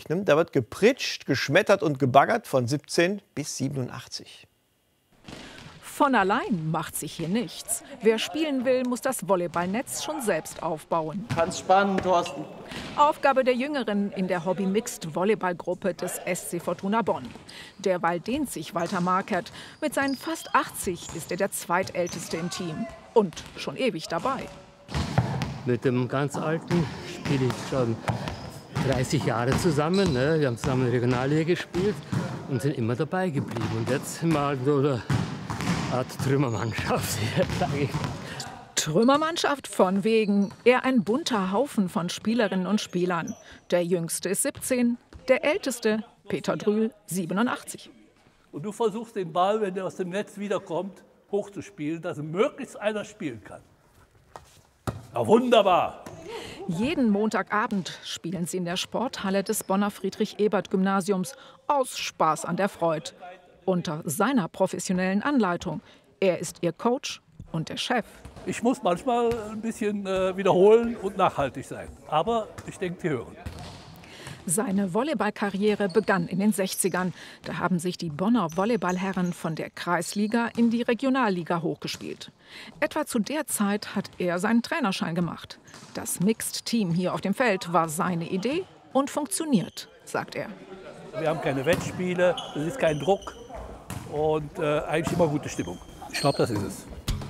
rechnen. Da wird gepritscht, geschmettert und gebaggert von 17 bis 87. Von allein macht sich hier nichts. Wer spielen will, muss das Volleyballnetz schon selbst aufbauen. Ganz spannend, Thorsten. Aufgabe der Jüngeren in der Hobby-Mixed-Volleyball-Gruppe des SC Fortuna Bonn. Derweil dehnt sich Walter Markert. Mit seinen fast 80 ist er der zweitälteste im Team. Und schon ewig dabei. Mit dem ganz Alten spiele ich schon 30 Jahre zusammen. Ne? Wir haben zusammen Regionalliga gespielt und sind immer dabei geblieben. Und jetzt mal so eine Art Trümmermannschaft, sage ich. Trümmermannschaft von wegen. Eher ein bunter Haufen von Spielerinnen und Spielern. Der Jüngste ist 17, der Älteste, Peter Drühl, 87. Und du versuchst den Ball, wenn der aus dem Netz wiederkommt, hochzuspielen, dass möglichst einer spielen kann. Na wunderbar! Jeden Montagabend spielen sie in der Sporthalle des Bonner Friedrich-Ebert-Gymnasiums aus Spaß an der Freude. Unter seiner professionellen Anleitung. Er ist ihr Coach und der Chef. Ich muss manchmal ein bisschen wiederholen und nachhaltig sein. Aber ich denke, die hören. Seine Volleyballkarriere begann in den 60ern. Da haben sich die Bonner Volleyballherren von der Kreisliga in die Regionalliga hochgespielt. Etwa zu der Zeit hat er seinen Trainerschein gemacht. Das Mixed-Team hier auf dem Feld war seine Idee und funktioniert, sagt er. Wir haben keine Wettspiele, es ist kein Druck und eigentlich immer gute Stimmung. Ich glaube, das ist es.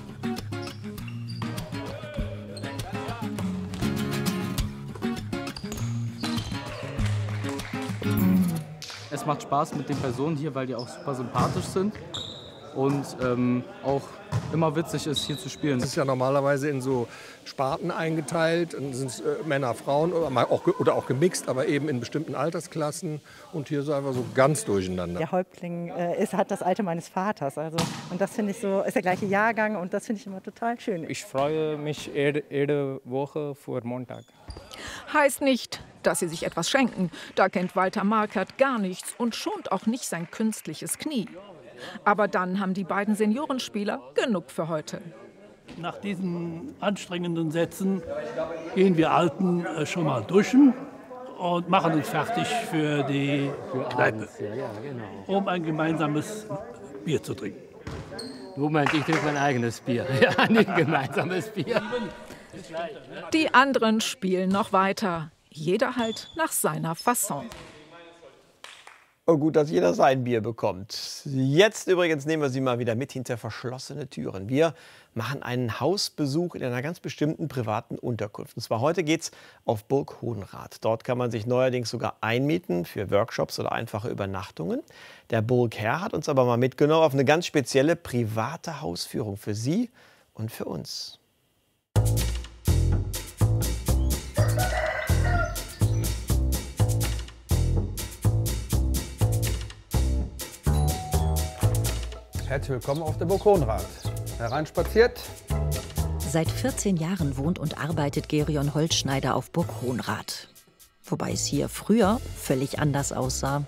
Es macht Spaß mit den Personen hier, weil die auch super sympathisch sind und auch immer witzig ist, hier zu spielen. Es ist ja normalerweise in so Sparten eingeteilt, dann sind es Männer, Frauen oder auch gemixt, aber eben in bestimmten Altersklassen. Und hier ist einfach so ganz durcheinander. Der Häuptling hat das Alter meines Vaters. Und das finde ich so, ist der gleiche Jahrgang und das finde ich immer total schön. Ich freue mich jede Woche vor Montag. Heißt nicht, dass sie sich etwas schenken. Da kennt Walter Markert gar nichts und schont auch nicht sein künstliches Knie. Aber dann haben die beiden Seniorenspieler genug für heute. Nach diesen anstrengenden Sätzen gehen wir Alten schon mal duschen und machen uns fertig für die Kneipe, um ein gemeinsames Bier zu trinken. Moment, ich trinke mein eigenes Bier. Ja, nicht gemeinsames Bier. Die anderen spielen noch weiter. Jeder halt nach seiner Fasson. Oh, gut, dass jeder sein Bier bekommt. Jetzt übrigens nehmen wir Sie mal wieder mit hinter verschlossene Türen. Wir machen einen Hausbesuch in einer ganz bestimmten privaten Unterkunft. Und zwar heute geht's auf Burg Hohenrath. Dort kann man sich neuerdings sogar einmieten für Workshops oder einfache Übernachtungen. Der Burgherr hat uns aber mal mitgenommen auf eine ganz spezielle private Hausführung für Sie und für uns. Herzlich willkommen auf der Burg Hohenrath. Hereinspaziert. Seit 14 Jahren wohnt und arbeitet Gerion Holzschneider auf Burg Hohenrath. Wobei es hier früher völlig anders aussah.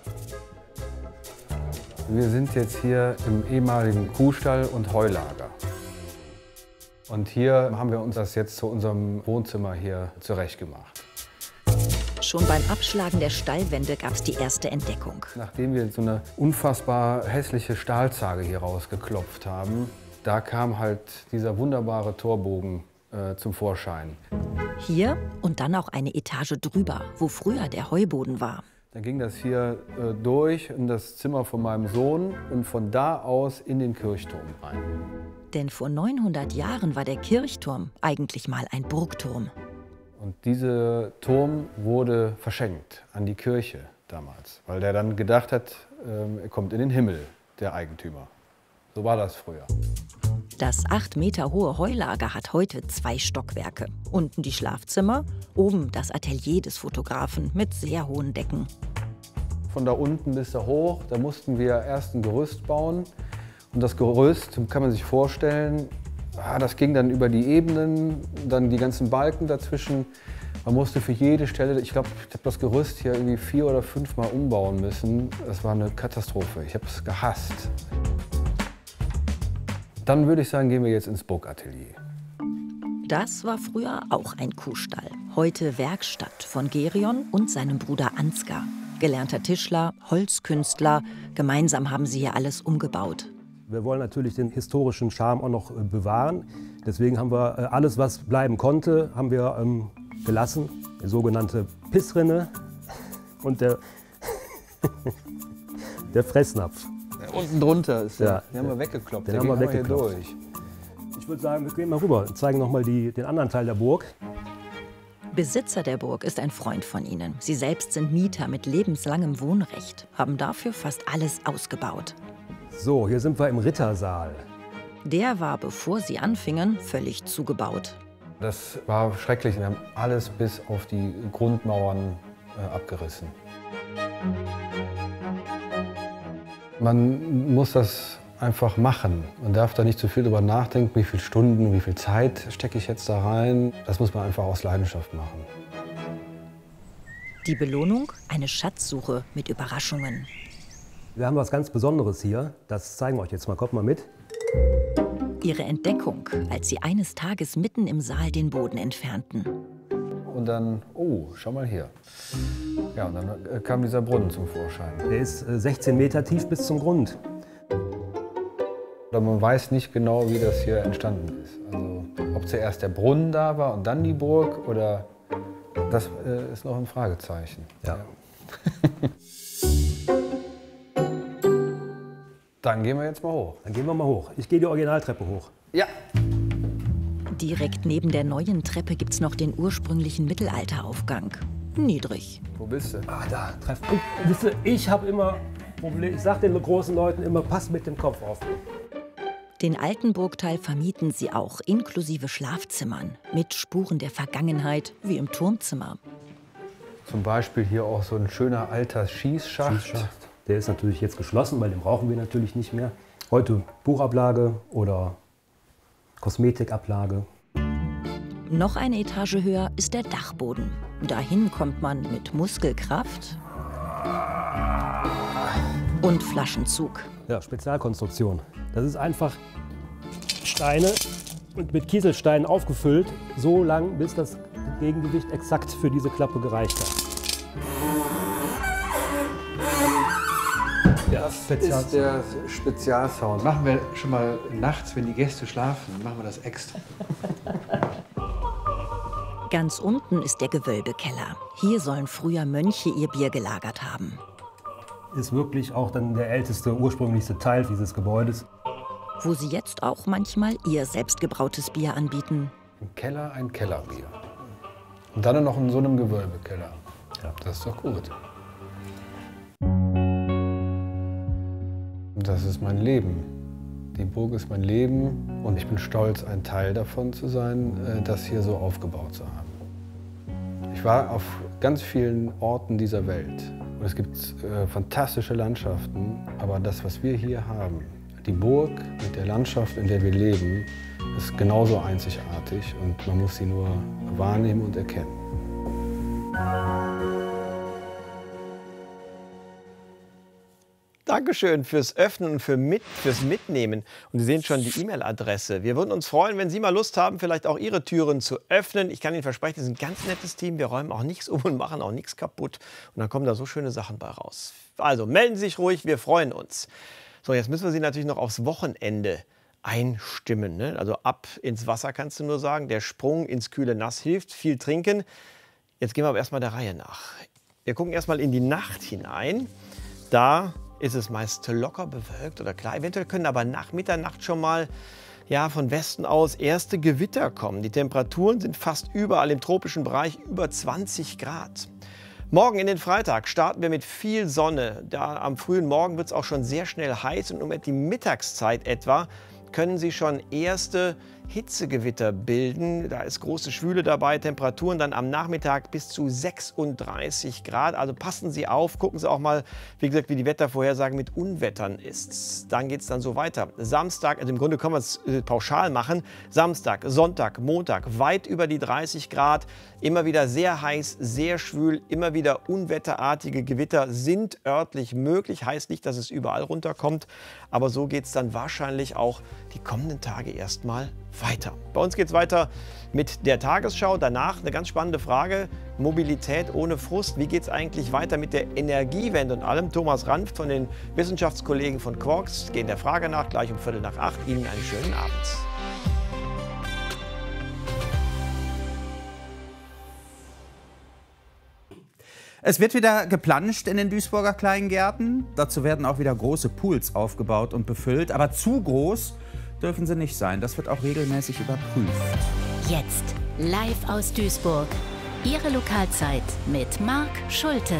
Wir sind jetzt hier im ehemaligen Kuhstall und Heulager. Und hier haben wir uns das jetzt zu unserem Wohnzimmer hier zurechtgemacht. Schon beim Abschlagen der Stallwände gab es die erste Entdeckung. Nachdem wir so eine unfassbar hässliche Stahlzage hier rausgeklopft haben, da kam halt dieser wunderbare Torbogen zum Vorschein. Hier und dann auch eine Etage drüber, wo früher der Heuboden war. Dann ging das hier durch in das Zimmer von meinem Sohn und von da aus in den Kirchturm rein. Denn vor 900 Jahren war der Kirchturm eigentlich mal ein Burgturm. Und dieser Turm wurde verschenkt an die Kirche damals, weil der dann gedacht hat, er kommt in den Himmel, der Eigentümer. So war das früher. Das 8 Meter hohe Heulager hat heute 2 Stockwerke. Unten die Schlafzimmer, oben das Atelier des Fotografen mit sehr hohen Decken. Von da unten bis da hoch, da mussten wir erst ein Gerüst bauen. Und das Gerüst, kann man sich vorstellen, das ging dann über die Ebenen, dann die ganzen Balken dazwischen. Man musste für jede Stelle, ich glaube, ich habe das Gerüst hier irgendwie 4 oder 5 Mal umbauen müssen. Das war eine Katastrophe. Ich habe es gehasst. Dann würde ich sagen, gehen wir jetzt ins Burgatelier. Das war früher auch ein Kuhstall. Heute Werkstatt von Gerion und seinem Bruder Ansgar. Gelernter Tischler, Holzkünstler, gemeinsam haben sie hier alles umgebaut. Wir wollen natürlich den historischen Charme auch noch bewahren. Deswegen haben wir alles, was bleiben konnte, haben wir gelassen. Die sogenannte Pissrinne und der Fressnapf. Unten drunter ist der. Den haben wir weggekloppt. Den haben wir weggekloppt. Durch. Ich würde sagen, wir gehen mal rüber und zeigen noch mal den anderen Teil der Burg. Besitzer der Burg ist ein Freund von ihnen. Sie selbst sind Mieter mit lebenslangem Wohnrecht, haben dafür fast alles ausgebaut. So, hier sind wir im Rittersaal. Der war, bevor sie anfingen, völlig zugebaut. Das war schrecklich. Wir haben alles bis auf die Grundmauern abgerissen. Man muss das einfach machen. Man darf da nicht zu viel drüber nachdenken, wie viele Stunden, wie viel Zeit stecke ich jetzt da rein. Das muss man einfach aus Leidenschaft machen. Die Belohnung? Eine Schatzsuche mit Überraschungen. Wir haben was ganz Besonderes hier. Das zeigen wir euch jetzt mal. Kommt mal mit. Ihre Entdeckung, als sie eines Tages mitten im Saal den Boden entfernten. Und dann, oh, schau mal hier. Ja, und dann kam dieser Brunnen zum Vorschein. Der ist 16 Meter tief bis zum Grund. Man weiß nicht genau, wie das hier entstanden ist. Also, ob zuerst der Brunnen da war und dann die Burg, oder das ist noch ein Fragezeichen. Ja. Dann gehen wir jetzt mal hoch. Dann gehen wir mal hoch. Ich gehe die Originaltreppe hoch. Ja. Direkt neben der neuen Treppe gibt's noch den ursprünglichen Mittelalteraufgang. Niedrig. Wo bist du? Ah, da, Treppe. Wisst ihr, ich habe immer Probleme. Ich sage den großen Leuten immer, passt mit dem Kopf auf. Den alten Burgteil vermieten sie auch, inklusive Schlafzimmern, mit Spuren der Vergangenheit, wie im Turmzimmer. Zum Beispiel hier auch so ein schöner alter Schießschacht. Der ist natürlich jetzt geschlossen, weil den brauchen wir natürlich nicht mehr. Heute Buchablage oder Kosmetikablage. Noch eine Etage höher ist der Dachboden. Dahin kommt man mit Muskelkraft und Flaschenzug. Ja, Spezialkonstruktion. Das ist einfach Steine und mit Kieselsteinen aufgefüllt, so lang, bis das Gegengewicht exakt für diese Klappe gereicht hat. Das ist der Spezialsound. Machen wir schon mal nachts, wenn die Gäste schlafen, machen wir das extra. Ganz unten ist der Gewölbekeller. Hier sollen früher Mönche ihr Bier gelagert haben. Ist wirklich auch dann der älteste, ursprünglichste Teil dieses Gebäudes. Wo sie jetzt auch manchmal ihr selbstgebrautes Bier anbieten. Im Keller ein Kellerbier. Und dann noch in so einem Gewölbekeller. Ja, das ist doch gut. Das ist mein Leben. Die Burg ist mein Leben und ich bin stolz, ein Teil davon zu sein, das hier so aufgebaut zu haben. Ich war auf ganz vielen Orten dieser Welt und es gibt fantastische Landschaften, aber das, was wir hier haben, die Burg mit der Landschaft, in der wir leben, ist genauso einzigartig und man muss sie nur wahrnehmen und erkennen. Dankeschön fürs Öffnen und fürs Mitnehmen. Und Sie sehen schon die E-Mail-Adresse. Wir würden uns freuen, wenn Sie mal Lust haben, vielleicht auch Ihre Türen zu öffnen. Ich kann Ihnen versprechen, das ist ein ganz nettes Team. Wir räumen auch nichts um und machen auch nichts kaputt. Und dann kommen da so schöne Sachen bei raus. Also melden Sie sich ruhig, wir freuen uns. So, jetzt müssen wir Sie natürlich noch aufs Wochenende einstimmen. Ne? Also ab ins Wasser kannst du nur sagen. Der Sprung ins kühle Nass hilft. Viel trinken. Jetzt gehen wir aber erstmal der Reihe nach. Wir gucken erstmal in die Nacht hinein. Da ist es meist locker bewölkt oder klar. Eventuell können aber nach Mitternacht schon mal von Westen aus erste Gewitter kommen. Die Temperaturen sind fast überall im tropischen Bereich über 20 Grad. Morgen in den Freitag starten wir mit viel Sonne. Da am frühen Morgen wird es auch schon sehr schnell heiß und um die Mittagszeit etwa können Sie schon erste Hitzegewitter bilden. Da ist große Schwüle dabei, Temperaturen dann am Nachmittag bis zu 36 Grad. Also passen Sie auf, gucken Sie auch mal, wie gesagt, wie die Wettervorhersage mit Unwettern ist. Dann geht es dann so weiter. Samstag, also im Grunde kann man es pauschal machen. Samstag, Sonntag, Montag weit über die 30 Grad. Immer wieder sehr heiß, sehr schwül, immer wieder unwetterartige Gewitter sind örtlich möglich. Heißt nicht, dass es überall runterkommt, aber so geht es dann wahrscheinlich auch die kommenden Tage erstmal weiter. Bei uns geht es weiter mit der Tagesschau. Danach eine ganz spannende Frage: Mobilität ohne Frust. Wie geht es eigentlich weiter mit der Energiewende und allem? Thomas Ranft von den Wissenschaftskollegen von Quarks gehen der Frage nach, gleich um 7:45. Ihnen einen schönen Abend. Es wird wieder geplanscht in den Duisburger Kleingärten. Dazu werden auch wieder große Pools aufgebaut und befüllt. Aber zu groß dürfen sie nicht sein. Das wird auch regelmäßig überprüft. Jetzt live aus Duisburg. Ihre Lokalzeit mit Marc Schulte.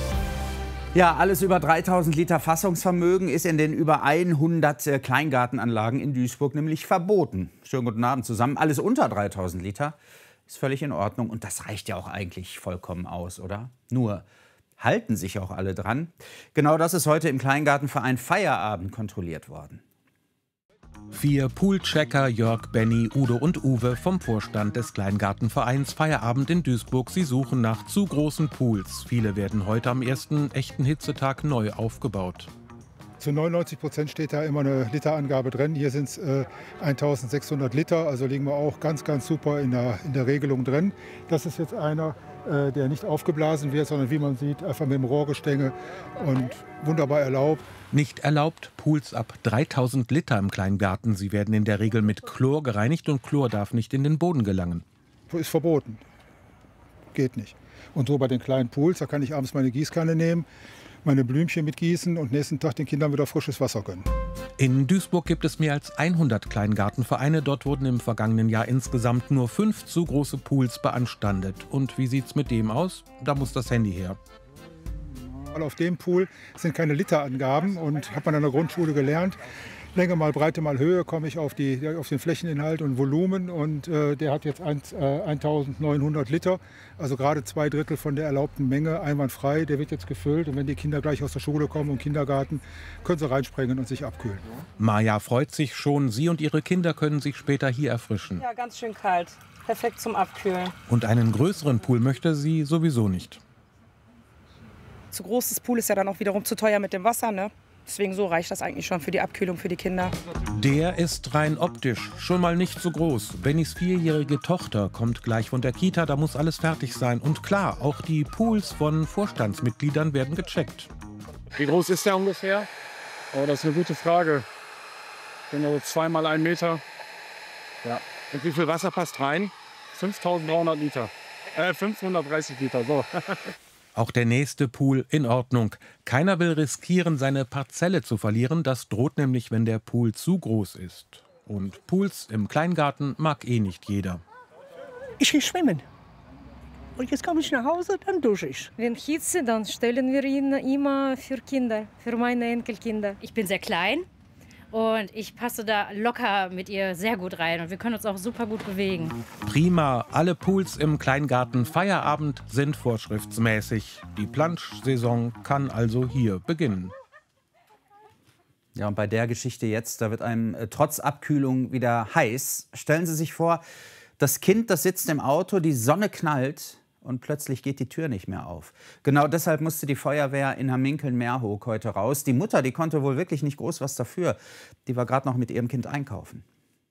Ja, alles über 3000 Liter Fassungsvermögen ist in den über 100 Kleingartenanlagen in Duisburg nämlich verboten. Schönen guten Abend zusammen. Alles unter 3000 Liter ist völlig in Ordnung. Und das reicht ja auch eigentlich vollkommen aus, oder? Nur halten sich auch alle dran. Genau das ist heute im Kleingartenverein Feierabend kontrolliert worden. 4 Poolchecker, Jörg, Benny, Udo und Uwe vom Vorstand des Kleingartenvereins Feierabend in Duisburg. Sie suchen nach zu großen Pools. Viele werden heute am ersten echten Hitzetag neu aufgebaut. Zu 99% steht da immer eine Literangabe drin. Hier sind es 1600 Liter, also liegen wir auch ganz, ganz super in der Regelung drin. Das ist jetzt einer, der nicht aufgeblasen wird, sondern wie man sieht, einfach mit dem Rohrgestänge und wunderbar erlaubt. Nicht erlaubt Pools ab 3000 Liter im Kleingarten. Sie werden in der Regel mit Chlor gereinigt und Chlor darf nicht in den Boden gelangen. Ist verboten. Geht nicht. Und so bei den kleinen Pools, da kann ich abends meine Gießkanne nehmen, meine Blümchen mitgießen und nächsten Tag den Kindern wieder frisches Wasser gönnen. In Duisburg gibt es mehr als 100 Kleingartenvereine. Dort wurden im vergangenen Jahr insgesamt nur 5 zu große Pools beanstandet. Und wie sieht's mit dem aus? Da muss das Handy her. Auf dem Pool sind keine Literangaben und hat man an der Grundschule gelernt. Länge mal Breite mal Höhe komme ich auf den Flächeninhalt und Volumen und der hat jetzt 1900 Liter, also gerade 2/3 von der erlaubten Menge, einwandfrei. Der wird jetzt gefüllt und wenn die Kinder gleich aus der Schule kommen und Kindergarten, können sie reinspringen und sich abkühlen. Maja freut sich schon, sie und ihre Kinder können sich später hier erfrischen. Ja, ganz schön kalt, perfekt zum Abkühlen. Und einen größeren Pool möchte sie sowieso nicht. Zu großes Pool ist ja dann auch wiederum zu teuer mit dem Wasser, ne? Deswegen so reicht das eigentlich schon für die Abkühlung für die Kinder. Der ist rein optisch schon mal nicht so groß. Bennys 4-jährige Tochter kommt gleich von der Kita, da muss alles fertig sein. Und klar, auch die Pools von Vorstandsmitgliedern werden gecheckt. Wie groß ist der ungefähr? Oh, das ist eine gute Frage. Genau 2 mal 1 Meter. Ja. Und wie viel Wasser passt rein? 5300 Liter. 530 Liter, so. Auch der nächste Pool in Ordnung. Keiner will riskieren, seine Parzelle zu verlieren. Das droht nämlich, wenn der Pool zu groß ist. Und Pools im Kleingarten mag eh nicht jeder. Ich gehe schwimmen. Und jetzt komme ich nach Hause, dann dusche ich. Wenn Hitze, dann stellen wir ihn immer für Kinder, für meine Enkelkinder. Ich bin sehr klein und ich passe da locker mit ihr sehr gut rein. Und wir können uns auch super gut bewegen. Prima, alle Pools im Kleingarten Feierabend sind vorschriftsmäßig. Die Planschsaison kann also hier beginnen. Ja, und bei der Geschichte jetzt, da wird einem trotz Abkühlung wieder heiß. Stellen Sie sich vor, das Kind, das sitzt im Auto, die Sonne knallt und plötzlich geht die Tür nicht mehr auf. Genau deshalb musste die Feuerwehr in Hamminkeln-Meerhoek heute raus. Die Mutter, die konnte wohl wirklich nicht groß was dafür. Die war gerade noch mit ihrem Kind einkaufen.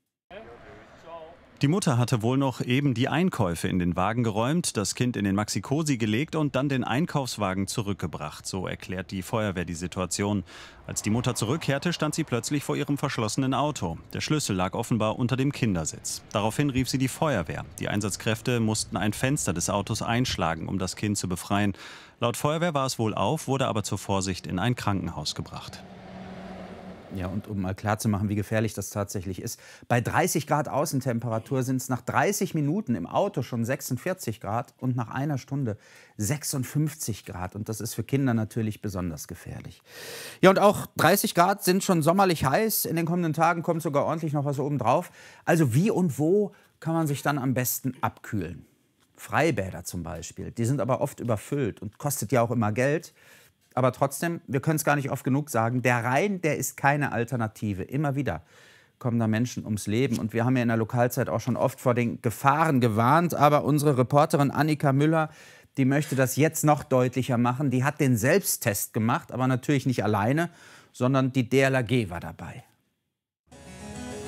Die Mutter hatte wohl noch eben die Einkäufe in den Wagen geräumt, das Kind in den Maxi-Cosi gelegt und dann den Einkaufswagen zurückgebracht. So erklärt die Feuerwehr die Situation. Als die Mutter zurückkehrte, stand sie plötzlich vor ihrem verschlossenen Auto. Der Schlüssel lag offenbar unter dem Kindersitz. Daraufhin rief sie die Feuerwehr. Die Einsatzkräfte mussten ein Fenster des Autos einschlagen, um das Kind zu befreien. Laut Feuerwehr war es wohl auf, wurde aber zur Vorsicht in ein Krankenhaus gebracht. Ja, und um mal klarzumachen, wie gefährlich das tatsächlich ist. Bei 30 Grad Außentemperatur sind es nach 30 Minuten im Auto schon 46 Grad und nach einer Stunde 56 Grad. Und das ist für Kinder natürlich besonders gefährlich. Ja, und auch 30 Grad sind schon sommerlich heiß. In den kommenden Tagen kommt sogar ordentlich noch was oben drauf. Also wie und wo kann man sich dann am besten abkühlen? Freibäder zum Beispiel. Die sind aber oft überfüllt und kostet ja auch immer Geld. Aber trotzdem, wir können es gar nicht oft genug sagen, der Rhein, der ist keine Alternative. Immer wieder kommen da Menschen ums Leben. Und wir haben ja in der Lokalzeit auch schon oft vor den Gefahren gewarnt. Aber unsere Reporterin Annika Müller, die möchte das jetzt noch deutlicher machen. Die hat den Selbsttest gemacht, aber natürlich nicht alleine, sondern die DLRG war dabei.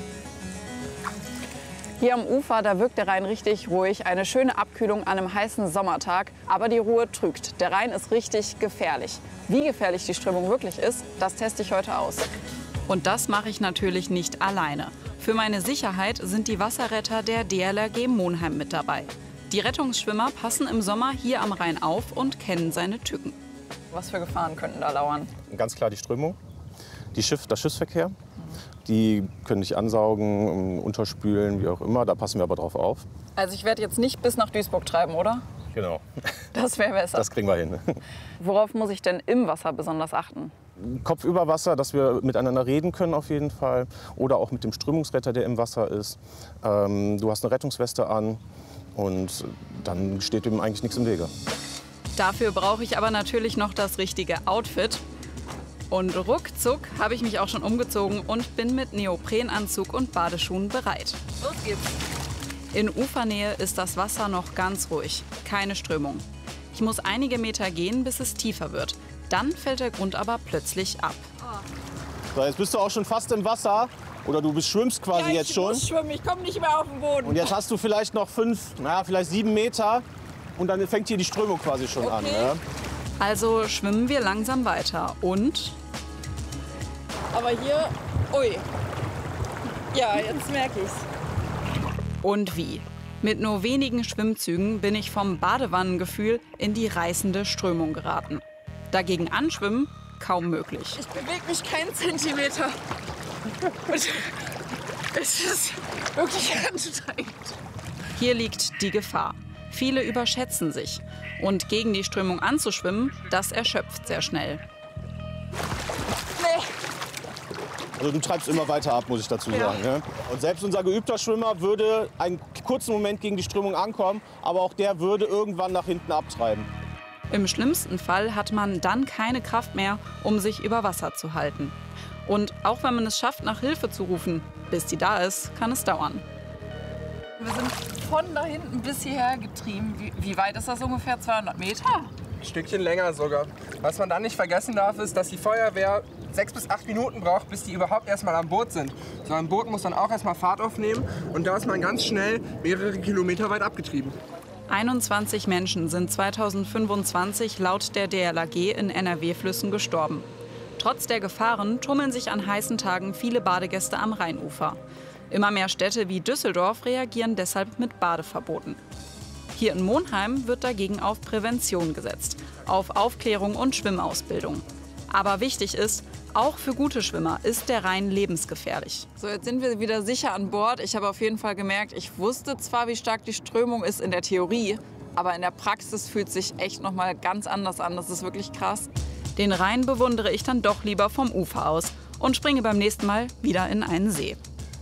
Hier am Ufer, da wirkt der Rhein richtig ruhig. Eine schöne Abkühlung an einem heißen Sommertag. Aber die Ruhe trügt. Der Rhein ist richtig gefährlich. Wie gefährlich die Strömung wirklich ist, das teste ich heute aus. Und das mache ich natürlich nicht alleine. Für meine Sicherheit sind die Wasserretter der DLRG Monheim mit dabei. Die Rettungsschwimmer passen im Sommer hier am Rhein auf und kennen seine Tücken. Was für Gefahren könnten da lauern? Ganz klar die Strömung, der Schiffsverkehr. Die können dich ansaugen, unterspülen, wie auch immer. Da passen wir aber drauf auf. Also ich werde jetzt nicht bis nach Duisburg treiben, oder? Genau. Das wäre besser. Das kriegen wir hin. Worauf muss ich denn im Wasser besonders achten? Kopf über Wasser, dass wir miteinander reden können auf jeden Fall. Oder auch mit dem Strömungsretter, der im Wasser ist. Du hast eine Rettungsweste an und dann steht dem eigentlich nichts im Wege. Dafür brauche ich aber natürlich noch das richtige Outfit. Und ruckzuck habe ich mich auch schon umgezogen und bin mit Neoprenanzug und Badeschuhen bereit. Los geht's! In Ufernähe ist das Wasser noch ganz ruhig, keine Strömung. Ich muss einige Meter gehen, bis es tiefer wird. Dann fällt der Grund aber plötzlich ab. So, jetzt bist du auch schon fast im Wasser. Oder du schwimmst quasi jetzt schon. Ich muss schwimmen, ich komme nicht mehr auf den Boden. Und jetzt hast du vielleicht noch 7 Meter. Und dann fängt hier die Strömung quasi schon an. Ne? Also schwimmen wir langsam weiter. Und? Aber hier, ui. Ja, jetzt merke ich's. Und wie? Mit nur wenigen Schwimmzügen bin ich vom Badewannengefühl in die reißende Strömung geraten. Dagegen anschwimmen, kaum möglich. Ich bewege mich keinen Zentimeter. Es ist wirklich anstrengend. Hier liegt die Gefahr. Viele überschätzen sich. Und gegen die Strömung anzuschwimmen, das erschöpft sehr schnell. Nee. Also du treibst immer weiter ab, muss ich dazu sagen. Ne? Und selbst unser geübter Schwimmer würde einen kurzen Moment gegen die Strömung ankommen, aber auch der würde irgendwann nach hinten abtreiben. Im schlimmsten Fall hat man dann keine Kraft mehr, um sich über Wasser zu halten. Und auch wenn man es schafft, nach Hilfe zu rufen, bis die da ist, kann es dauern. Wir sind von da hinten bis hierher getrieben. Wie weit ist das ungefähr? 200 Meter? Ein Stückchen länger sogar. Was man dann nicht vergessen darf, ist, dass die Feuerwehr 6 bis 8 Minuten braucht, bis die überhaupt erstmal am Boot sind. So ein Boot muss dann auch erstmal Fahrt aufnehmen und da ist man ganz schnell mehrere Kilometer weit abgetrieben. 21 Menschen sind 2025 laut der DLRG in NRW-Flüssen gestorben. Trotz der Gefahren tummeln sich an heißen Tagen viele Badegäste am Rheinufer. Immer mehr Städte wie Düsseldorf reagieren deshalb mit Badeverboten. Hier in Monheim wird dagegen auf Prävention gesetzt, auf Aufklärung und Schwimmausbildung. Aber wichtig ist, auch für gute Schwimmer ist der Rhein lebensgefährlich. So, jetzt sind wir wieder sicher an Bord. Ich habe auf jeden Fall gemerkt, ich wusste zwar, wie stark die Strömung ist in der Theorie, aber in der Praxis fühlt es sich echt noch mal ganz anders an. Das ist wirklich krass. Den Rhein bewundere ich dann doch lieber vom Ufer aus und springe beim nächsten Mal wieder in einen See.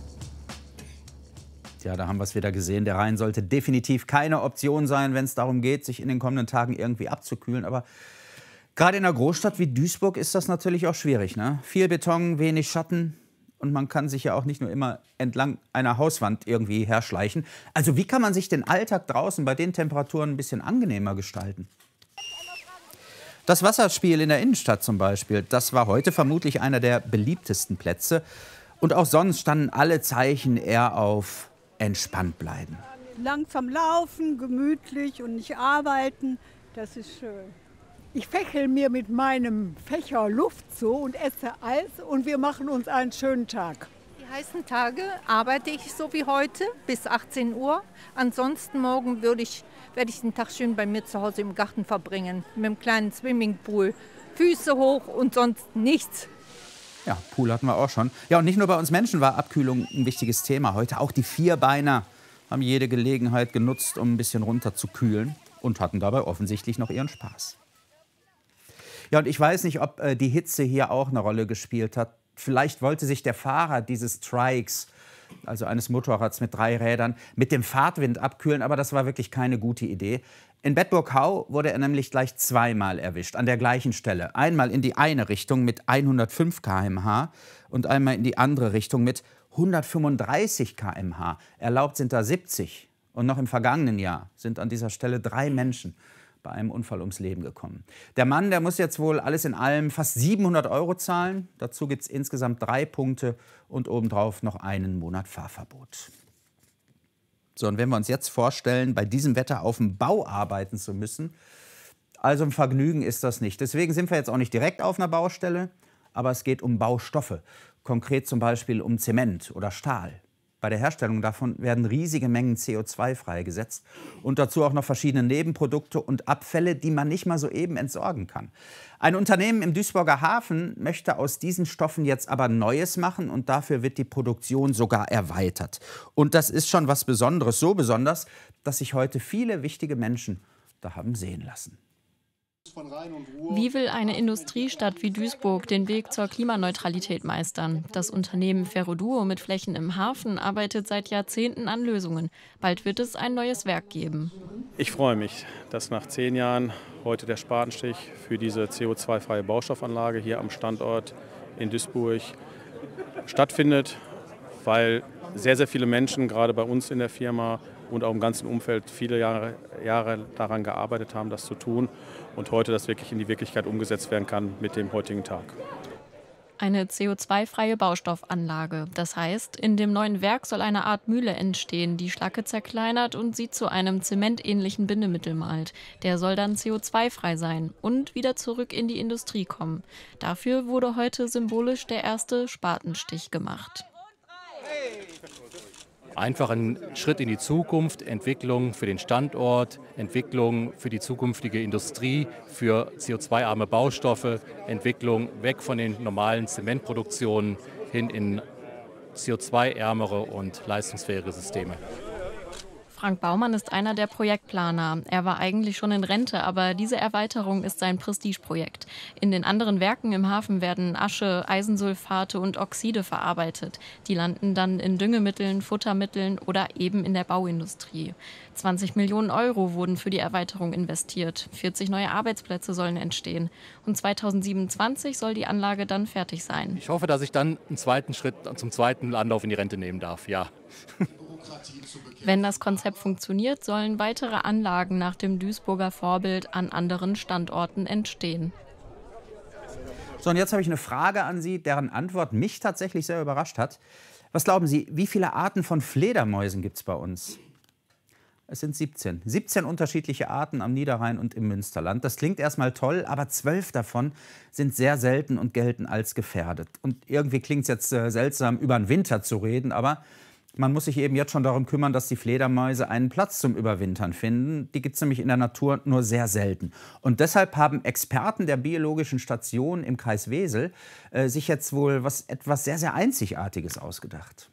Ja, da haben wir es wieder gesehen. Der Rhein sollte definitiv keine Option sein, wenn es darum geht, sich in den kommenden Tagen irgendwie abzukühlen. Aber gerade in einer Großstadt wie Duisburg ist das natürlich auch schwierig. Ne? Viel Beton, wenig Schatten. Und man kann sich ja auch nicht nur immer entlang einer Hauswand irgendwie herschleichen. Also wie kann man sich den Alltag draußen bei den Temperaturen ein bisschen angenehmer gestalten? Das Wasserspiel in der Innenstadt zum Beispiel, das war heute vermutlich einer der beliebtesten Plätze. Und auch sonst standen alle Zeichen eher auf entspannt bleiben. Langsam laufen, gemütlich und nicht arbeiten, das ist schön. Ich fächel mir mit meinem Fächer Luft zu und esse Eis und wir machen uns einen schönen Tag. Die heißen Tage arbeite ich so wie heute bis 18 Uhr. Ansonsten morgen werde ich den Tag schön bei mir zu Hause im Garten verbringen. Mit einem kleinen Swimmingpool. Füße hoch und sonst nichts. Ja, Pool hatten wir auch schon. Ja, und nicht nur bei uns Menschen war Abkühlung ein wichtiges Thema. Heute auch die Vierbeiner haben jede Gelegenheit genutzt, um ein bisschen runter zu kühlen und hatten dabei offensichtlich noch ihren Spaß. Ja, und ich weiß nicht, ob die Hitze hier auch eine Rolle gespielt hat. Vielleicht wollte sich der Fahrer dieses Trikes, also eines Motorrads mit 3 Rädern, mit dem Fahrtwind abkühlen, aber das war wirklich keine gute Idee. In Bedburg-Hau wurde er nämlich gleich zweimal erwischt, an der gleichen Stelle. Einmal in die eine Richtung mit 105 km/h und einmal in die andere Richtung mit 135 km/h. Erlaubt sind da 70. Und noch im vergangenen Jahr sind an dieser Stelle 3 Menschen bei einem Unfall ums Leben gekommen. Der Mann, der muss jetzt wohl alles in allem fast 700 € zahlen. Dazu gibt es insgesamt 3 Punkte und obendrauf noch einen Monat Fahrverbot. So, und wenn wir uns jetzt vorstellen, bei diesem Wetter auf dem Bau arbeiten zu müssen, also ein Vergnügen ist das nicht. Deswegen sind wir jetzt auch nicht direkt auf einer Baustelle, aber es geht um Baustoffe. Konkret zum Beispiel um Zement oder Stahl. Bei der Herstellung davon werden riesige Mengen CO2 freigesetzt und dazu auch noch verschiedene Nebenprodukte und Abfälle, die man nicht mal so eben entsorgen kann. Ein Unternehmen im Duisburger Hafen möchte aus diesen Stoffen jetzt aber Neues machen und dafür wird die Produktion sogar erweitert. Und das ist schon was Besonderes, so besonders, dass sich heute viele wichtige Menschen da haben sehen lassen. Wie will eine Industriestadt wie Duisburg den Weg zur Klimaneutralität meistern? Das Unternehmen Ferroduo mit Flächen im Hafen arbeitet seit Jahrzehnten an Lösungen. Bald wird es ein neues Werk geben. Ich freue mich, dass nach 10 Jahren heute der Spatenstich für diese CO2-freie Baustoffanlage hier am Standort in Duisburg stattfindet, weil sehr, sehr viele Menschen, gerade bei uns in der Firma und auch im ganzen Umfeld, viele Jahre daran gearbeitet haben, das zu tun und heute das wirklich in die Wirklichkeit umgesetzt werden kann mit dem heutigen Tag. Eine CO2-freie Baustoffanlage. Das heißt, in dem neuen Werk soll eine Art Mühle entstehen, die Schlacke zerkleinert und sie zu einem zementähnlichen Bindemittel malt. Der soll dann CO2-frei sein und wieder zurück in die Industrie kommen. Dafür wurde heute symbolisch der erste Spatenstich gemacht. Einfach ein Schritt in die Zukunft, Entwicklung für den Standort, Entwicklung für die zukünftige Industrie, für CO2-arme Baustoffe, Entwicklung weg von den normalen Zementproduktionen hin in CO2-ärmere und leistungsfähige Systeme. Frank Baumann ist einer der Projektplaner. Er war eigentlich schon in Rente, aber diese Erweiterung ist sein Prestigeprojekt. In den anderen Werken im Hafen werden Asche, Eisensulfate und Oxide verarbeitet. Die landen dann in Düngemitteln, Futtermitteln oder eben in der Bauindustrie. 20 Millionen Euro wurden für die Erweiterung investiert. 40 neue Arbeitsplätze sollen entstehen. Und 2027 soll die Anlage dann fertig sein. Ich hoffe, dass ich dann einen zweiten Schritt zum zweiten Anlauf in die Rente nehmen darf, ja. Wenn das Konzept funktioniert, sollen weitere Anlagen nach dem Duisburger Vorbild an anderen Standorten entstehen. So, und jetzt habe ich eine Frage an Sie, deren Antwort mich tatsächlich sehr überrascht hat. Was glauben Sie, wie viele Arten von Fledermäusen gibt es bei uns? Es sind 17. 17 unterschiedliche Arten am Niederrhein und im Münsterland. Das klingt erstmal toll, aber 12 davon sind sehr selten und gelten als gefährdet. Und irgendwie klingt es jetzt seltsam, über den Winter zu reden, aber man muss sich eben jetzt schon darum kümmern, dass die Fledermäuse einen Platz zum Überwintern finden. Die gibt es nämlich in der Natur nur sehr selten. Und deshalb haben Experten der Biologischen Station im Kreis Wesel sich jetzt wohl etwas sehr, sehr Einzigartiges ausgedacht.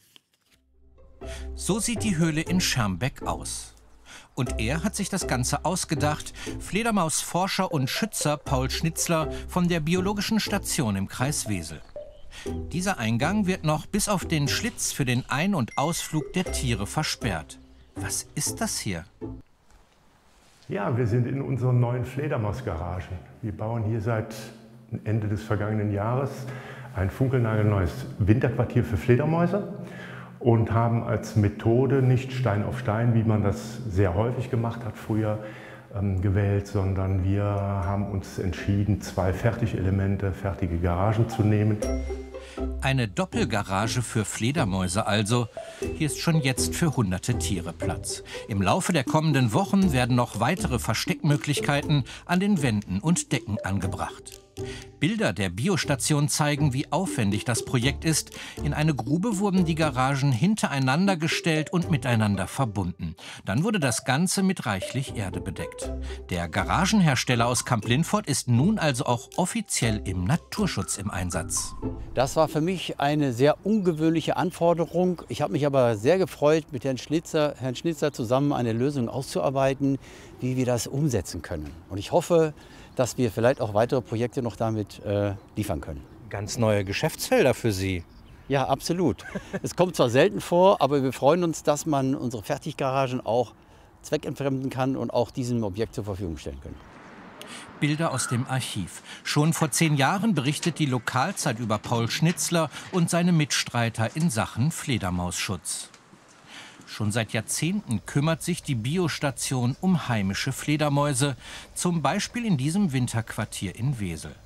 So sieht die Höhle in Schermbeck aus. Und er hat sich das Ganze ausgedacht, Fledermausforscher und Schützer Paul Schnitzler von der Biologischen Station im Kreis Wesel. Dieser Eingang wird noch bis auf den Schlitz für den Ein- und Ausflug der Tiere versperrt. Was ist das hier? Ja, wir sind in unseren neuen Fledermausgaragen. Wir bauen hier seit Ende des vergangenen Jahres ein funkelnagelneues Winterquartier für Fledermäuse und haben als Methode nicht Stein auf Stein, wie man das sehr häufig gemacht hat früher, gewählt, sondern wir haben uns entschieden, 2 Fertigelemente, fertige Garagen zu nehmen. Eine Doppelgarage für Fledermäuse also. Hier ist schon jetzt für hunderte Tiere Platz. Im Laufe der kommenden Wochen werden noch weitere Versteckmöglichkeiten an den Wänden und Decken angebracht. Bilder der Biostation zeigen, wie aufwendig das Projekt ist. In eine Grube wurden die Garagen hintereinander gestellt und miteinander verbunden. Dann wurde das Ganze mit reichlich Erde bedeckt. Der Garagenhersteller aus Kamp-Lindfort ist nun also auch offiziell im Naturschutz im Einsatz. Das war für mich eine sehr ungewöhnliche Anforderung. Ich habe mich aber sehr gefreut, mit Herrn Schnitzler zusammen eine Lösung auszuarbeiten, wie wir das umsetzen können. Und ich hoffe, dass wir vielleicht auch weitere Projekte noch damit liefern können. Ganz neue Geschäftsfelder für Sie. Ja, absolut. Es kommt zwar selten vor, aber wir freuen uns, dass man unsere Fertiggaragen auch zweckentfremden kann und auch diesem Objekt zur Verfügung stellen können. Bilder aus dem Archiv. Schon vor 10 Jahren berichtet die Lokalzeit über Paul Schnitzler und seine Mitstreiter in Sachen Fledermausschutz. Schon seit Jahrzehnten kümmert sich die Biostation um heimische Fledermäuse, zum Beispiel in diesem Winterquartier in Wesel.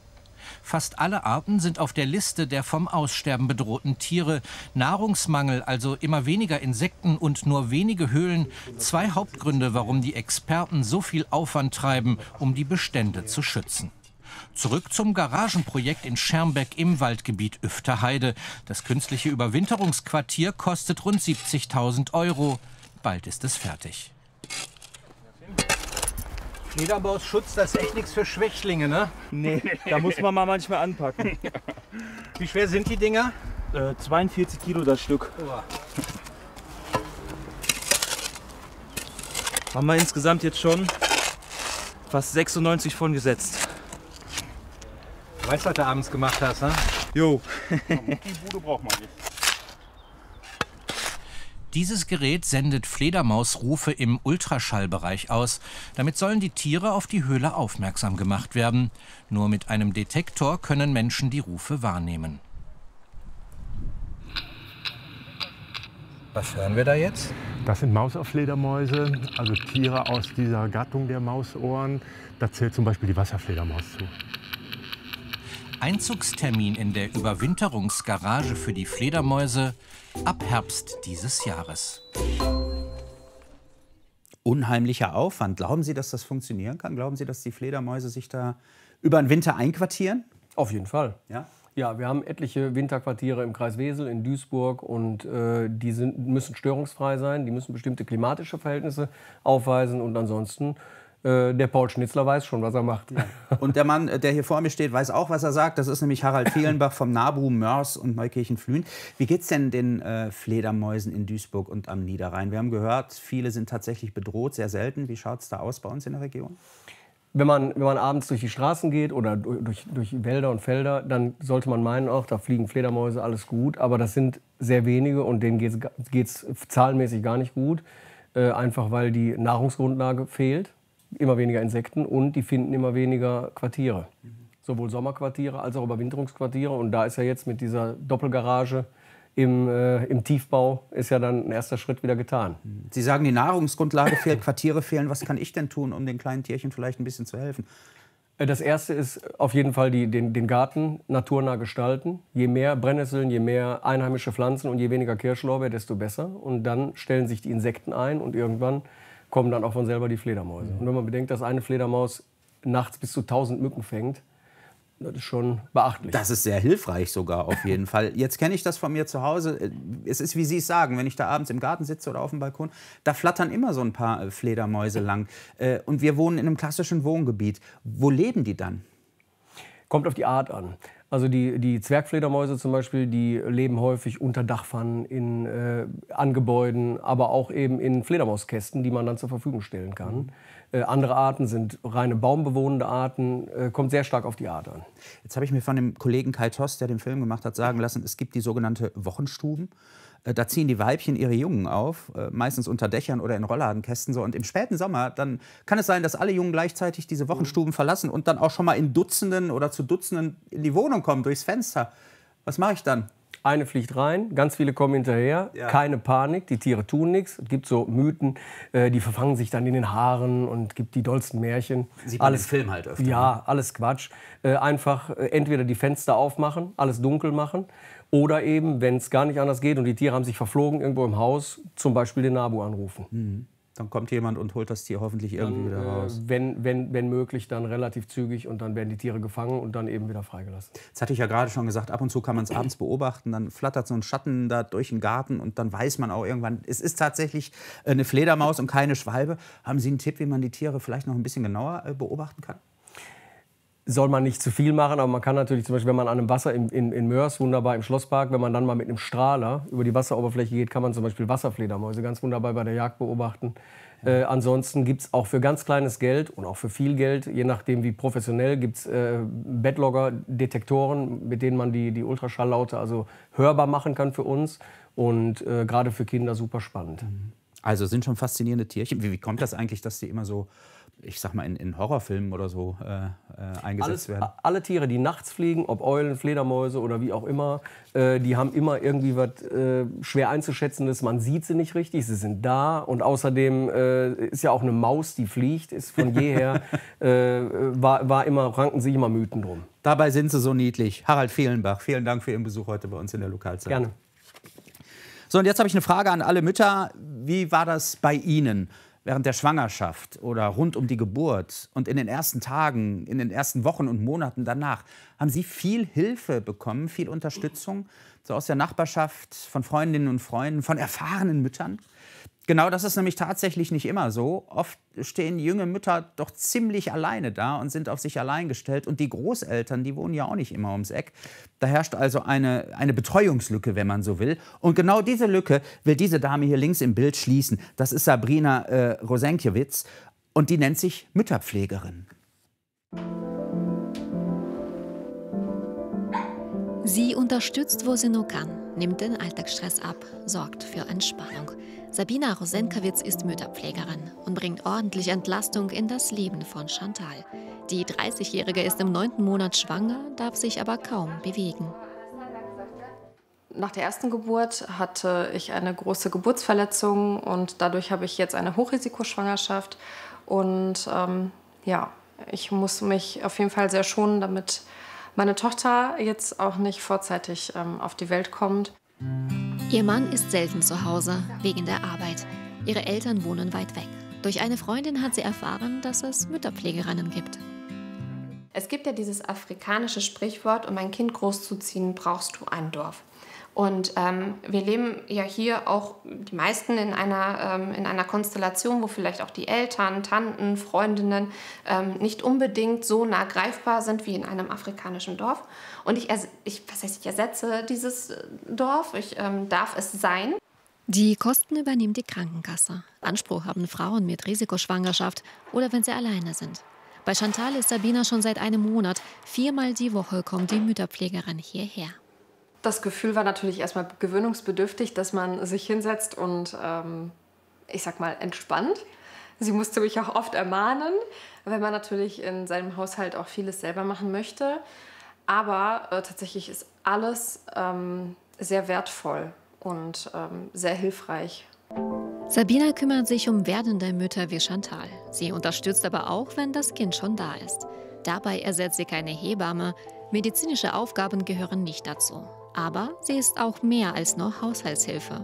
Fast alle Arten sind auf der Liste der vom Aussterben bedrohten Tiere. Nahrungsmangel, also immer weniger Insekten und nur wenige Höhlen. 2 Hauptgründe, warum die Experten so viel Aufwand treiben, um die Bestände zu schützen. Zurück zum Garagenprojekt in Schermbeck im Waldgebiet Üfterheide. Das künstliche Überwinterungsquartier kostet rund 70.000 €. Bald ist es fertig. Fledermausschutz, das ist echt nichts für Schwächlinge, ne? Nee, da muss man mal manchmal anpacken. Wie schwer sind die Dinger? 42 Kilo das Stück. Haben wir insgesamt jetzt schon fast 96 von gesetzt. Du weißt, was du abends gemacht hast, ne? Jo. Die Bude braucht man nicht. Dieses Gerät sendet Fledermausrufe im Ultraschallbereich aus. Damit sollen die Tiere auf die Höhle aufmerksam gemacht werden. Nur mit einem Detektor können Menschen die Rufe wahrnehmen. Was hören wir da jetzt? Das sind Mausohrfledermäuse, also Tiere aus dieser Gattung der Mausohren. Da zählt zum Beispiel die Wasserfledermaus zu. Einzugstermin in der Überwinterungsgarage für die Fledermäuse ab Herbst dieses Jahres. Unheimlicher Aufwand. Glauben Sie, dass das funktionieren kann? Glauben Sie, dass die Fledermäuse sich da über den Winter einquartieren? Auf jeden Fall. Ja? Ja, wir haben etliche Winterquartiere im Kreis Wesel, in Duisburg und die müssen störungsfrei sein, die müssen bestimmte klimatische Verhältnisse aufweisen und ansonsten der Paul Schnitzler weiß schon, was er macht. Ja. Und der Mann, der hier vor mir steht, weiß auch, was er sagt. Das ist nämlich Harald Fehlenbach vom NABU Mörs und Neukirchen-Flühen. Wie geht es denn den Fledermäusen in Duisburg und am Niederrhein? Wir haben gehört, viele sind tatsächlich bedroht, sehr selten. Wie schaut es da aus bei uns in der Region? Wenn man abends durch die Straßen geht oder durch Wälder und Felder, dann sollte man meinen, auch da fliegen Fledermäuse, alles gut. Aber das sind sehr wenige und denen geht's zahlenmäßig gar nicht gut. Einfach weil die Nahrungsgrundlage fehlt. Immer weniger Insekten und die finden immer weniger Quartiere. Sowohl Sommerquartiere als auch Überwinterungsquartiere. Und da ist ja jetzt mit dieser Doppelgarage im Tiefbau ist ja dann ein erster Schritt wieder getan. Sie sagen, die Nahrungsgrundlage fehlt, Quartiere fehlen. Was kann ich denn tun, um den kleinen Tierchen vielleicht ein bisschen zu helfen? Das Erste ist auf jeden Fall den Garten naturnah gestalten. Je mehr Brennnesseln, je mehr einheimische Pflanzen und je weniger Kirschlorbeer, desto besser. Und dann stellen sich die Insekten ein und irgendwann kommen dann auch von selber die Fledermäuse. Und wenn man bedenkt, dass eine Fledermaus nachts bis zu 1000 Mücken fängt, das ist schon beachtlich. Das ist sehr hilfreich sogar auf jeden Fall. Jetzt kenne ich das von mir zu Hause. Es ist, wie Sie es sagen, wenn ich da abends im Garten sitze oder auf dem Balkon, da flattern immer so ein paar Fledermäuse lang. Und wir wohnen in einem klassischen Wohngebiet. Wo leben die dann? Kommt auf die Art an. Also die Zwergfledermäuse zum Beispiel, die leben häufig unter Dachpfannen, an Gebäuden, aber auch eben in Fledermauskästen, die man dann zur Verfügung stellen kann. Andere Arten sind reine baumbewohnende Arten, kommt sehr stark auf die Art an. Jetzt habe ich mir von dem Kollegen Kai Tost, der den Film gemacht hat, sagen lassen, es gibt die sogenannte Wochenstuben. Da ziehen die Weibchen ihre Jungen auf, meistens unter Dächern oder in Rollladenkästen. So. Und im späten Sommer dann kann es sein, dass alle Jungen gleichzeitig diese Wochenstuben verlassen und dann auch schon mal in Dutzenden oder zu Dutzenden in die Wohnung kommen, durchs Fenster. Was mache ich dann? Eine fliegt rein, ganz viele kommen hinterher, ja. Keine Panik, die Tiere tun nichts. Es gibt so Mythen, die verfangen sich dann in den Haaren und gibt die dollsten Märchen. Sieht man im Film halt öfter. Ja, alles Quatsch. Einfach entweder die Fenster aufmachen, alles dunkel machen oder eben, wenn es gar nicht anders geht und die Tiere haben sich verflogen irgendwo im Haus, zum Beispiel den NABU anrufen. Mhm. Dann kommt jemand und holt das Tier hoffentlich irgendwie wieder raus. Wenn möglich, dann relativ zügig und dann werden die Tiere gefangen und dann eben wieder freigelassen. Jetzt hatte ich ja gerade schon gesagt, ab und zu kann man es abends beobachten, dann flattert so ein Schatten da durch den Garten und dann weiß man auch irgendwann, es ist tatsächlich eine Fledermaus und keine Schwalbe. Haben Sie einen Tipp, wie man die Tiere vielleicht noch ein bisschen genauer beobachten kann? Soll man nicht zu viel machen, aber man kann natürlich zum Beispiel, wenn man an einem Wasser in Mörs, wunderbar im Schlosspark, wenn man dann mal mit einem Strahler über die Wasseroberfläche geht, kann man zum Beispiel Wasserfledermäuse ganz wunderbar bei der Jagd beobachten. Ansonsten gibt es auch für ganz kleines Geld und auch für viel Geld, je nachdem wie professionell, gibt es Bedlogger-Detektoren, mit denen man die Ultraschalllaute also hörbar machen kann für uns und gerade für Kinder super spannend. Also sind schon faszinierende Tierchen. Wie kommt das eigentlich, dass die immer so, ich sag mal, in Horrorfilmen oder so eingesetzt werden? Alle Tiere, die nachts fliegen, ob Eulen, Fledermäuse oder wie auch immer, die haben immer irgendwie was schwer einzuschätzendes. Man sieht sie nicht richtig, sie sind da. Und außerdem ist ja auch eine Maus, die fliegt, ist von jeher, ranken sich immer Mythen drum. Dabei sind sie so niedlich. Harald Fehlenbach, vielen Dank für Ihren Besuch heute bei uns in der Lokalzeit. Gerne. So, und jetzt habe ich eine Frage an alle Mütter. Wie war das bei Ihnen während der Schwangerschaft oder rund um die Geburt und in den ersten Tagen, in den ersten Wochen und Monaten danach? Haben Sie viel Hilfe bekommen, viel Unterstützung, so aus der Nachbarschaft, von Freundinnen und Freunden, von erfahrenen Müttern? Genau, das ist nämlich tatsächlich nicht immer so. Oft stehen junge Mütter doch ziemlich alleine da und sind auf sich allein gestellt. Und die Großeltern, die wohnen ja auch nicht immer ums Eck. Da herrscht also eine Betreuungslücke, wenn man so will. Und genau diese Lücke will diese Dame hier links im Bild schließen. Das ist Sabrina Rosenkiewicz und die nennt sich Mütterpflegerin. Sie unterstützt, wo sie nur kann, nimmt den Alltagsstress ab, sorgt für Entspannung. Sabina Rosenkiewicz ist Mütterpflegerin und bringt ordentlich Entlastung in das Leben von Chantal. Die 30-Jährige ist im 9. Monat schwanger, darf sich aber kaum bewegen. Nach der ersten Geburt hatte ich eine große Geburtsverletzung und dadurch habe ich jetzt eine Hochrisikoschwangerschaft. Und ja, ich muss mich auf jeden Fall sehr schonen, damit meine Tochter jetzt auch nicht vorzeitig auf die Welt kommt. Ihr Mann ist selten zu Hause, wegen der Arbeit. Ihre Eltern wohnen weit weg. Durch eine Freundin hat sie erfahren, dass es Mütterpflegerinnen gibt. Es gibt ja dieses afrikanische Sprichwort, um ein Kind großzuziehen, brauchst du ein Dorf. Und wir leben ja hier auch die meisten in einer Konstellation, wo vielleicht auch die Eltern, Tanten, Freundinnen nicht unbedingt so nah greifbar sind wie in einem afrikanischen Dorf. Und ich ersetze dieses Dorf, ich darf es sein. Die Kosten übernimmt die Krankenkasse. Anspruch haben Frauen mit Risikoschwangerschaft oder wenn sie alleine sind. Bei Chantal ist Sabina schon seit einem Monat. 4-mal die Woche kommt die Mütterpflegerin hierher. Das Gefühl war natürlich erstmal gewöhnungsbedürftig, dass man sich hinsetzt und, ich sag mal, entspannt. Sie musste mich auch oft ermahnen, weil man natürlich in seinem Haushalt auch vieles selber machen möchte. Aber tatsächlich ist alles sehr wertvoll und sehr hilfreich. Sabina kümmert sich um werdende Mütter wie Chantal. Sie unterstützt aber auch, wenn das Kind schon da ist. Dabei ersetzt sie keine Hebamme. Medizinische Aufgaben gehören nicht dazu. Aber sie ist auch mehr als nur Haushaltshilfe.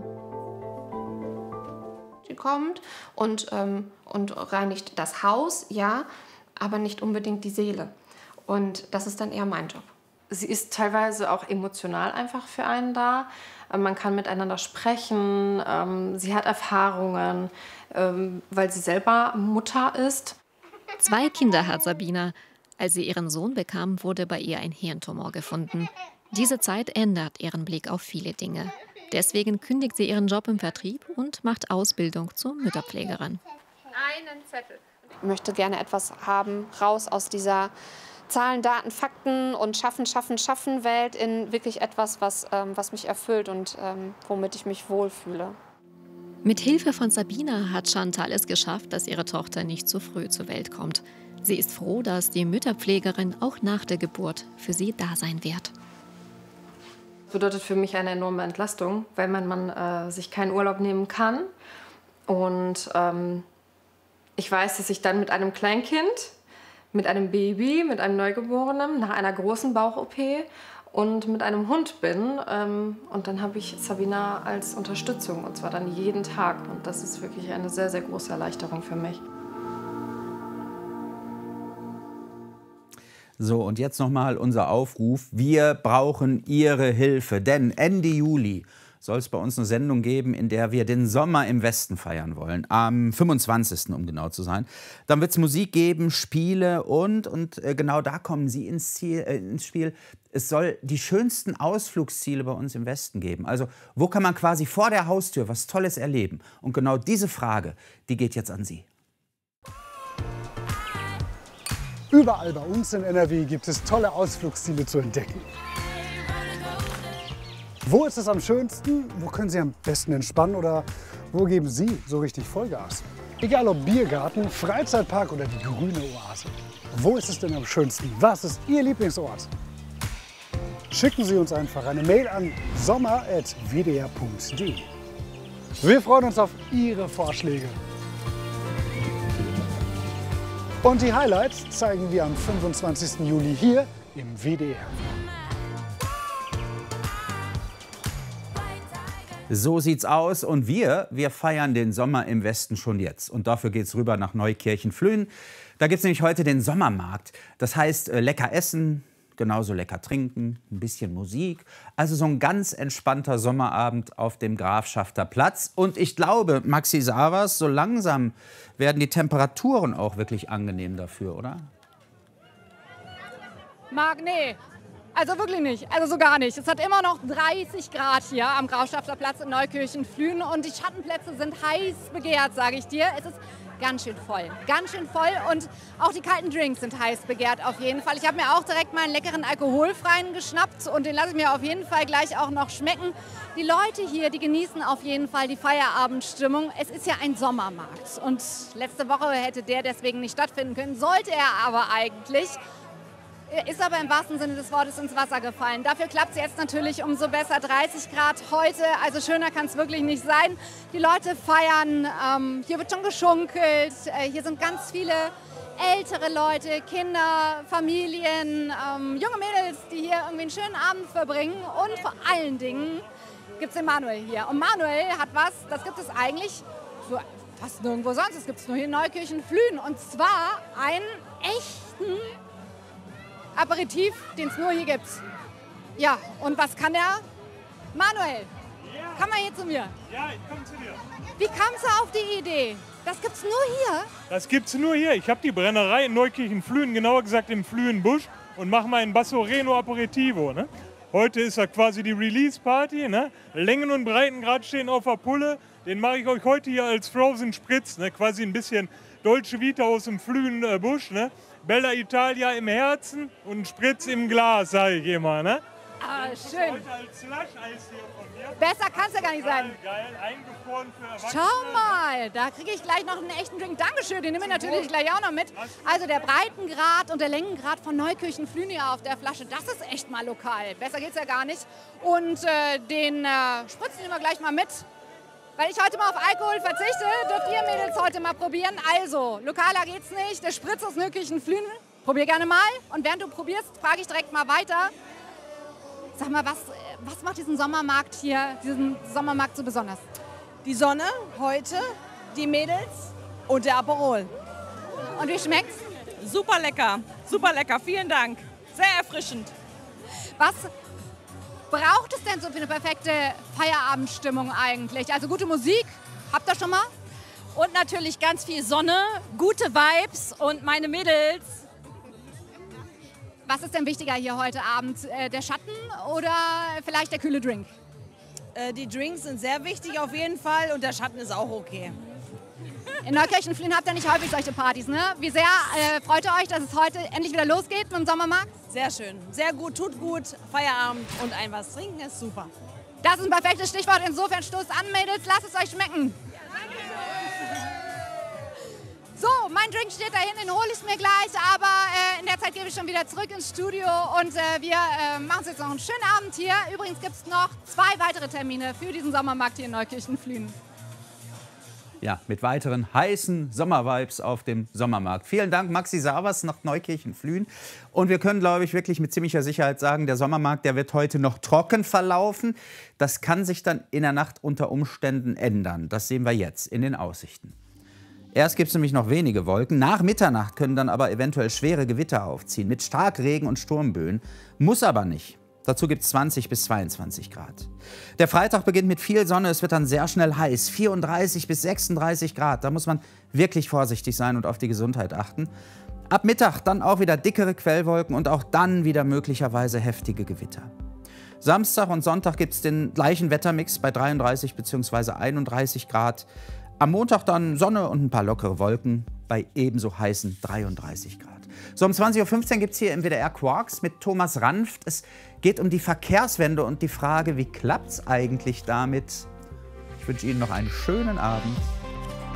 Sie kommt und reinigt das Haus, ja, aber nicht unbedingt die Seele. Und das ist dann eher mein Job. Sie ist teilweise auch emotional einfach für einen da. Man kann miteinander sprechen. Sie hat Erfahrungen, weil sie selber Mutter ist. 2 Kinder hat Sabina. Als sie ihren Sohn bekam, wurde bei ihr ein Hirntumor gefunden. Diese Zeit ändert ihren Blick auf viele Dinge. Deswegen kündigt sie ihren Job im Vertrieb und macht Ausbildung zur Mütterpflegerin. Einen Zettel. Ich möchte gerne etwas haben, raus aus dieser Zahlen, Daten, Fakten und Schaffen Welt in wirklich etwas, was mich erfüllt und womit ich mich wohlfühle. Mit Hilfe von Sabina hat Chantal es geschafft, dass ihre Tochter nicht zu früh zur Welt kommt. Sie ist froh, dass die Mütterpflegerin auch nach der Geburt für sie da sein wird. Das bedeutet für mich eine enorme Entlastung, weil man sich keinen Urlaub nehmen kann. Und ich weiß, dass ich dann mit einem Kleinkind, mit einem Baby, mit einem Neugeborenen, nach einer großen Bauch-OP und mit einem Hund bin. Und dann habe ich Sabina als Unterstützung, und zwar dann jeden Tag. Und das ist wirklich eine sehr, sehr große Erleichterung für mich. So, und jetzt nochmal unser Aufruf. Wir brauchen Ihre Hilfe, denn Ende Juli soll es bei uns eine Sendung geben, in der wir den Sommer im Westen feiern wollen. Am 25., um genau zu sein. Dann wird es Musik geben, Spiele und genau da kommen Sie ins Spiel. Es soll die schönsten Ausflugsziele bei uns im Westen geben. Also wo kann man quasi vor der Haustür was Tolles erleben? Und genau diese Frage, die geht jetzt an Sie. Überall bei uns in NRW gibt es tolle Ausflugsziele zu entdecken. Wo ist es am schönsten? Wo können Sie am besten entspannen? Oder wo geben Sie so richtig Vollgas? Egal ob Biergarten, Freizeitpark oder die grüne Oase. Wo ist es denn am schönsten? Was ist Ihr Lieblingsort? Schicken Sie uns einfach eine Mail an sommer@wdr.de. Wir freuen uns auf Ihre Vorschläge. Und die Highlights zeigen wir am 25. Juli hier im WDR. So sieht's aus und wir feiern den Sommer im Westen schon jetzt. Und dafür geht's rüber nach Neukirchen-Flühen. Da gibt's nämlich heute den Sommermarkt. Das heißt, lecker essen, genauso lecker trinken, ein bisschen Musik. Also so ein ganz entspannter Sommerabend auf dem Grafschafter Platz. Und ich glaube, Maxi Savas, so langsam werden die Temperaturen auch wirklich angenehm dafür, oder? Marc, nee. Also wirklich nicht, also so gar nicht. Es hat immer noch 30 Grad hier am Grafschafter Platz in Neukirchen-Flühen und die Schattenplätze sind heiß begehrt, sage ich dir. Es ist ganz schön voll und auch die kalten Drinks sind heiß begehrt auf jeden Fall. Ich habe mir auch direkt mal einen leckeren alkoholfreien geschnappt und den lasse ich mir auf jeden Fall gleich auch noch schmecken. Die Leute hier, die genießen auf jeden Fall die Feierabendstimmung. Es ist ja ein Sommermarkt und letzte Woche hätte der deswegen nicht stattfinden können, sollte er aber eigentlich. Ist aber im wahrsten Sinne des Wortes ins Wasser gefallen. Dafür klappt es jetzt natürlich umso besser. 30 Grad heute, also schöner kann es wirklich nicht sein. Die Leute feiern, hier wird schon geschunkelt, hier sind ganz viele ältere Leute, Kinder, Familien, junge Mädels, die hier irgendwie einen schönen Abend verbringen. Und vor allen Dingen gibt es den Manuel hier. Und Manuel hat was, das gibt es eigentlich so fast nirgendwo sonst. Das gibt es nur hier in Neukirchen-Flühen. Und zwar einen echten Aperitif, den es nur hier gibt. Ja, und was kann der? Manuel, komm mal hier zu mir. Ja, ich komme zu dir. Wie kamst du auf die Idee? Das gibt's nur hier? Das gibt's nur hier. Ich habe die Brennerei in Neukirchen-Flühen, genauer gesagt im Flühenbusch, und mache meinen Bassoreno Aperitivo. Ne? Heute ist ja quasi die Release-Party. Ne? Längen und Breitengrad stehen auf der Pulle. Den mache ich euch heute hier als Frozen Spritz. Ne? Quasi ein bisschen Dolce Vita aus dem Flühenbusch. Ne? Bella Italia im Herzen und ein Spritz im Glas, sage ich immer. Ne? Ah, schön. Heute als Slush-Eis hier von mir. Besser kann es ja gar nicht sein. Geil, eingefroren für Erwachsene. Schau mal, da kriege ich gleich noch einen echten Drink. Dankeschön, den nehme ich natürlich gleich auch noch mit. Also der Breitengrad und der Längengrad von Neukirchen-Flühen hier auf der Flasche, das ist echt mal lokal. Besser geht's ja gar nicht. Und den Spritz nehmen wir gleich mal mit. Weil ich heute mal auf Alkohol verzichte, dürft ihr Mädels heute mal probieren. Also, lokaler geht's nicht. Der Spritz aus Neukirchen-Flühen. Probier gerne mal. Und während du probierst, frage ich direkt mal weiter. Sag mal, was macht diesen Sommermarkt hier, diesen Sommermarkt so besonders? Die Sonne heute, die Mädels und der Aperol. Und wie schmeckt's? Super lecker, vielen Dank. Sehr erfrischend. Was braucht es denn so für eine perfekte Feierabendstimmung eigentlich? Also gute Musik, habt ihr schon mal? Und natürlich ganz viel Sonne, gute Vibes und meine Mädels. Was ist denn wichtiger hier heute Abend? Der Schatten oder vielleicht der kühle Drink? Die Drinks sind sehr wichtig auf jeden Fall und der Schatten ist auch okay. In Neukirchen-Flühen habt ihr nicht häufig solche Partys, ne? Wie sehr freut ihr euch, dass es heute endlich wieder losgeht mit dem Sommermarkt? Sehr schön, sehr gut, tut gut, Feierabend und ein was trinken ist super. Das ist ein perfektes Stichwort, insofern stoßt an, Mädels, lasst es euch schmecken. So, mein Drink steht dahin, den hole ich mir gleich, aber in der Zeit gebe ich schon wieder zurück ins Studio und wir machen uns jetzt noch einen schönen Abend hier. Übrigens gibt es noch 2 weitere Termine für diesen Sommermarkt hier in Neukirchen-Flühen. Ja, mit weiteren heißen Sommervibes auf dem Sommermarkt. Vielen Dank, Maxi Savas nach Neukirchen-Flühen. Und wir können, glaube ich, wirklich mit ziemlicher Sicherheit sagen, der Sommermarkt, der wird heute noch trocken verlaufen. Das kann sich dann in der Nacht unter Umständen ändern. Das sehen wir jetzt in den Aussichten. Erst gibt es nämlich noch wenige Wolken. Nach Mitternacht können dann aber eventuell schwere Gewitter aufziehen mit Starkregen und Sturmböen. Muss aber nicht. Dazu gibt es 20 bis 22 Grad. Der Freitag beginnt mit viel Sonne, es wird dann sehr schnell heiß, 34 bis 36 Grad. Da muss man wirklich vorsichtig sein und auf die Gesundheit achten. Ab Mittag dann auch wieder dickere Quellwolken und auch dann wieder möglicherweise heftige Gewitter. Samstag und Sonntag gibt es den gleichen Wettermix bei 33 bzw. 31 Grad. Am Montag dann Sonne und ein paar lockere Wolken bei ebenso heißen 33 Grad. So, um 20.15 Uhr gibt es hier im WDR Quarks mit Thomas Ranft. Es geht um die Verkehrswende und die Frage, wie klappt es eigentlich damit? Ich wünsche Ihnen noch einen schönen Abend.